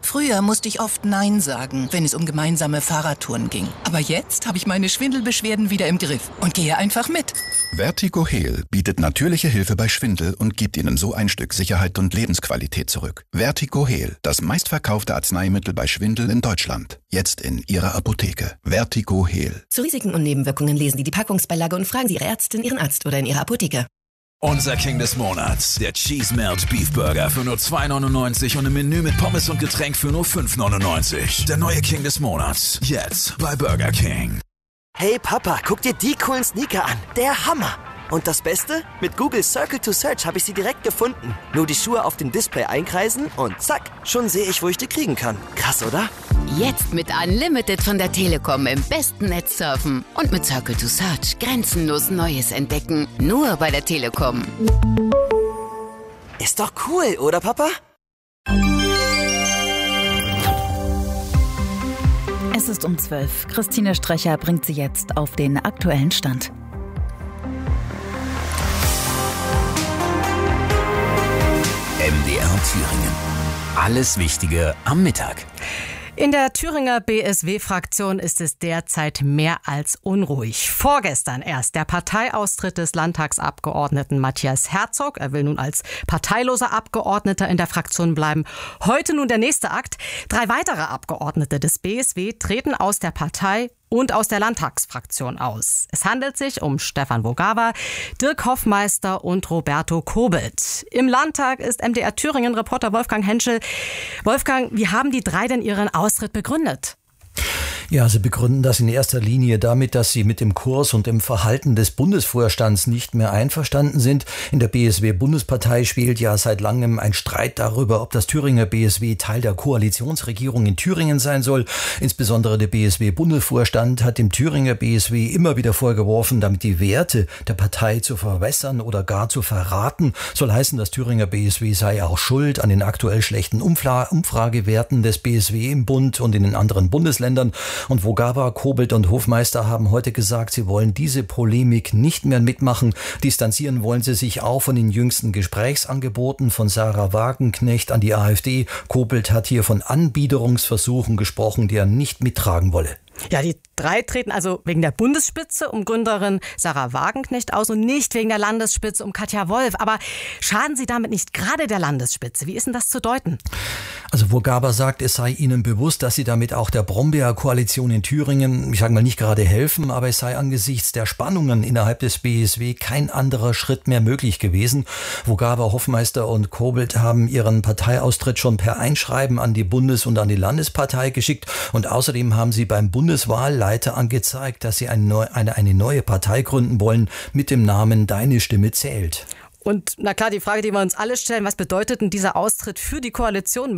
Früher musste ich oft Nein sagen, wenn es um gemeinsame Fahrradtouren ging. Aber jetzt habe ich meine Schwindelbeschwerden wieder im Griff und gehe einfach mit. Vertigo Heal bietet natürliche Hilfe bei Schwindel und gibt Ihnen so ein Stück Sicherheit und Lebensqualität zurück. Vertigo Heal, das meistverkaufte Arzneimittel bei Schwindel in Deutschland. Jetzt in Ihrer Apotheke. Vertigo Heal. Zu Risiken und Nebenwirkungen lesen Sie die Packungsbeilage und fragen Sie Ihre Ärztin, Ihren Arzt oder in Ihrer Apotheke. Unser King des Monats, der Cheese Melt Beef Burger für nur 2,99 und ein Menü mit Pommes und Getränk für nur 5,99. Der neue King des Monats, jetzt bei Burger King. Hey Papa, guck dir die coolen Sneaker an. Der Hammer! Und das Beste? Mit Google Circle to Search habe ich sie direkt gefunden. Nur die Schuhe auf dem Display einkreisen und zack, schon sehe ich, wo ich die kriegen kann. Krass, oder? Jetzt mit Unlimited von der Telekom im besten Netz surfen und mit Circle to Search grenzenlos Neues entdecken. Nur bei der Telekom. Ist doch cool, oder Papa? Es ist um 12. Christine Strecher bringt Sie jetzt auf den aktuellen Stand. MDR Thüringen. Alles Wichtige am Mittag. In der Thüringer BSW-Fraktion ist es derzeit mehr als unruhig. Vorgestern erst der Parteiaustritt des Landtagsabgeordneten Matthias Herzog. Er will nun als parteiloser Abgeordneter in der Fraktion bleiben. Heute nun der nächste Akt. 3 weitere Abgeordnete des BSW treten aus der Partei und aus der Landtagsfraktion aus. Es handelt sich um Stefan Vogava, Dirk Hoffmeister und Roberto Kobelt. Im Landtag ist MDR Thüringen-Reporter Wolfgang Henschel. Wolfgang, wie haben die 3 denn ihren Austritt begründet? Ja, sie begründen das in erster Linie damit, dass sie mit dem Kurs und dem Verhalten des Bundesvorstands nicht mehr einverstanden sind. In der BSW-Bundespartei spielt ja seit langem ein Streit darüber, ob das Thüringer BSW Teil der Koalitionsregierung in Thüringen sein soll. Insbesondere der BSW-Bundesvorstand hat dem Thüringer BSW immer wieder vorgeworfen, damit die Werte der Partei zu verwässern oder gar zu verraten. Soll heißen, das Thüringer BSW sei auch schuld an den aktuell schlechten Umfragewerten des BSW im Bund und in den anderen Bundesländern. Und Vogava, Kobelt und Hofmeister haben heute gesagt, sie wollen diese Polemik nicht mehr mitmachen. Distanzieren wollen sie sich auch von den jüngsten Gesprächsangeboten von Sarah Wagenknecht an die AfD. Kobelt hat hier von Anbiederungsversuchen gesprochen, die er nicht mittragen wolle. Ja, die 3 treten also wegen der Bundesspitze um Gründerin Sarah Wagenknecht aus und nicht wegen der Landesspitze um Katja Wolf. Aber schaden sie damit nicht gerade der Landesspitze? Wie ist denn das zu deuten? Also Vogava sagt, es sei ihnen bewusst, dass sie damit auch der Brombeer-Koalition in Thüringen, ich sage mal, nicht gerade helfen, aber es sei angesichts der Spannungen innerhalb des BSW kein anderer Schritt mehr möglich gewesen. Vogava, Hoffmeister und Kobelt haben ihren Parteiaustritt schon per Einschreiben an die Bundes- und an die Landespartei geschickt und außerdem haben sie beim Bundeswahlleiter angezeigt, dass sie eine neue Partei gründen wollen mit dem Namen Deine Stimme zählt. Und na klar, die Frage, die wir uns alle stellen, was bedeutet denn dieser Austritt für die Koalition